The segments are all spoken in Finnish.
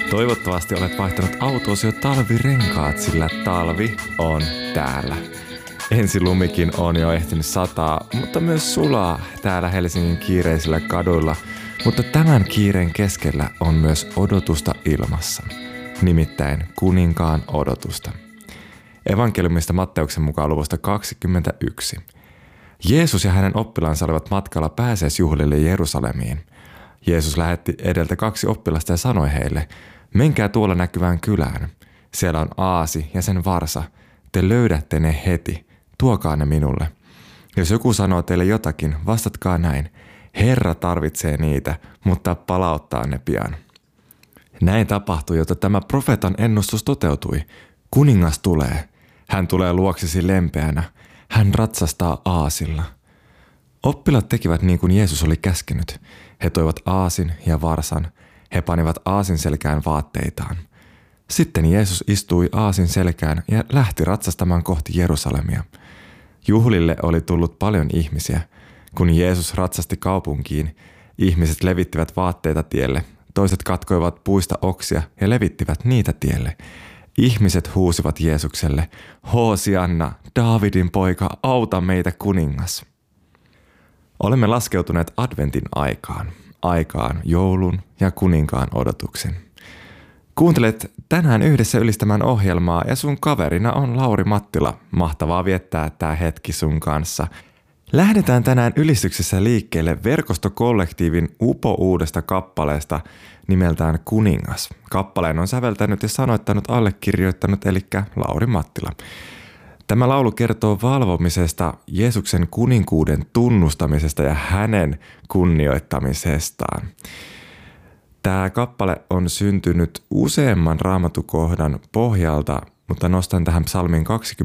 Toivottavasti olet vaihtanut autoosi jo talvirenkaat, sillä talvi on täällä. Ensi lumikin on jo ehtinyt sataa, mutta myös sulaa täällä Helsingin kiireisillä kaduilla. Mutta tämän kiireen keskellä on myös odotusta ilmassa, nimittäin kuninkaan odotusta. Evankeliumista Matteuksen mukaan luvusta 21. Jeesus ja hänen oppilaansa olivat matkalla pääsiäisjuhlille Jerusalemiin. Jeesus lähetti edeltä 2 oppilasta ja sanoi heille, menkää tuolla näkyvään kylään. Siellä on aasi ja sen varsa. Te löydätte ne heti. Tuokaa ne minulle. Jos joku sanoo teille jotakin, vastatkaa näin. Herra tarvitsee niitä, mutta palauttaa ne pian. Näin tapahtui, jotta tämä profeetan ennustus toteutui. Kuningas tulee. Hän tulee luoksesi lempeänä. Hän ratsastaa aasilla. Oppilaat tekivät niin kuin Jeesus oli käskenyt. He toivat aasin ja varsan. He panivat aasin selkään vaatteitaan. Sitten Jeesus istui aasin selkään ja lähti ratsastamaan kohti Jerusalemia. Juhlille oli tullut paljon ihmisiä. Kun Jeesus ratsasti kaupunkiin, ihmiset levittivät vaatteita tielle. Toiset katkoivat puista oksia ja levittivät niitä tielle. Ihmiset huusivat Jeesukselle, Hoosianna, Daavidin poika, auta meitä kuningas. Olemme laskeutuneet adventin aikaan joulun ja kuninkaan odotuksen. Kuuntelet tänään yhdessä ylistämään ohjelmaa ja sun kaverina on Lauri Mattila. Mahtavaa viettää tää hetki sun kanssa. Lähdetään tänään ylistyksessä liikkeelle verkostokollektiivin upouudesta kappaleesta nimeltään Kuningas. Kappaleen on säveltänyt ja sanoittanut allekirjoittanut eli Lauri Mattila. Tämä laulu kertoo valvomisesta, Jeesuksen kuninkuuden tunnustamisesta ja hänen kunnioittamisestaan. Tämä kappale on syntynyt useamman raamatukohdan pohjalta, mutta nostan tähän psalmin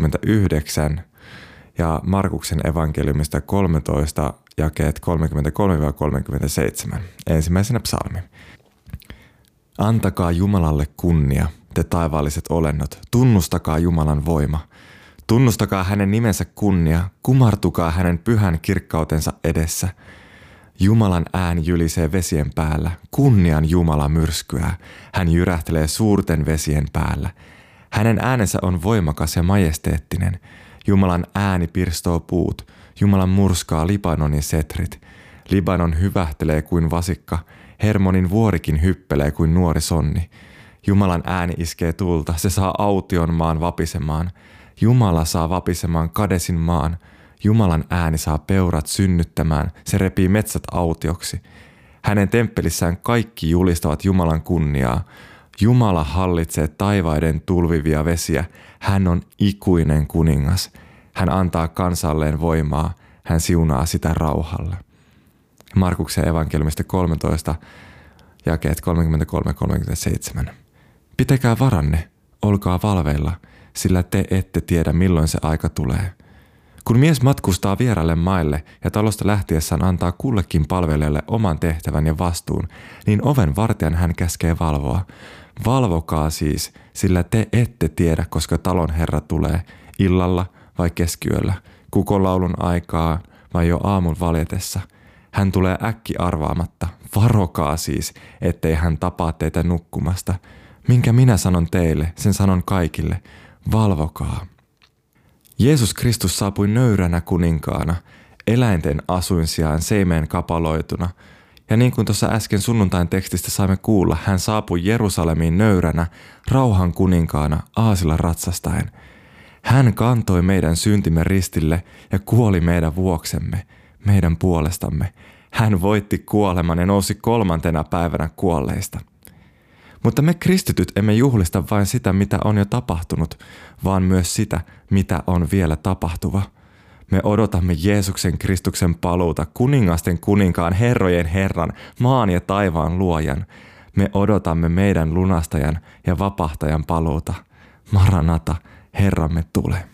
29 ja Markuksen evankeliumista 13 jakeet 33-37. Ensimmäisenä psalmi. Antakaa Jumalalle kunnia, te taivaalliset olennot, tunnustakaa Jumalan voima. Tunnustakaa hänen nimensä kunnia, kumartukaa hänen pyhän kirkkautensa edessä. Jumalan ääni jylisee vesien päällä, kunnian Jumala myrskyää, hän jyrähtelee suurten vesien päällä. Hänen äänensä on voimakas ja majesteettinen. Jumalan ääni pirstoo puut, Jumalan murskaa Libanonin setrit. Libanon hyvähtelee kuin vasikka, Hermonin vuorikin hyppelee kuin nuori sonni. Jumalan ääni iskee tulta, se saa Aution maan vapisemaan. Jumala saa vapisemaan Kadesin maan. Jumalan ääni saa peurat synnyttämään, se repii metsät autioksi. Hänen temppelissään kaikki julistavat Jumalan kunniaa. Jumala hallitsee taivaiden tulvivia vesiä. Hän on ikuinen kuningas. Hän antaa kansalleen voimaa. Hän siunaa sitä rauhalla. Markuksen evankeliumista 13, jakeet 33-37. Pitäkää varanne, olkaa valveilla, sillä te ette tiedä milloin se aika tulee. Kun mies matkustaa vieraille maille ja talosta lähtiessään antaa kullekin palvelijalle oman tehtävän ja vastuun, niin oven vartijan hän käskee valvoa. Valvokaa siis, sillä te ette tiedä, koska talon herra tulee, illalla vai keskiyöllä, kukonlaulun aikaa vai jo aamun valjetessa. Hän tulee äkki arvaamatta. Varokaa siis, ettei hän tapaa teitä nukkumasta. Minkä minä sanon teille, sen sanon kaikille. Valvokaa. Jeesus Kristus saapui nöyränä kuninkaana, eläinten asuin sijaan seimeen kapaloituna. Ja niin kuin tuossa äsken sunnuntain tekstistä saimme kuulla, hän saapui Jerusalemiin nöyränä, rauhan kuninkaana, aasilla ratsastaen. Hän kantoi meidän syntimme ristille ja kuoli meidän vuoksemme, meidän puolestamme. Hän voitti kuoleman ja nousi 3. päivänä kuolleista. Mutta me kristityt emme juhlista vain sitä, mitä on jo tapahtunut, vaan myös sitä, mitä on vielä tapahtuva. Me odotamme Jeesuksen Kristuksen paluuta, kuningasten kuninkaan, herrojen Herran, maan ja taivaan luojan. Me odotamme meidän lunastajan ja vapahtajan paluuta. Maranata, Herramme tule.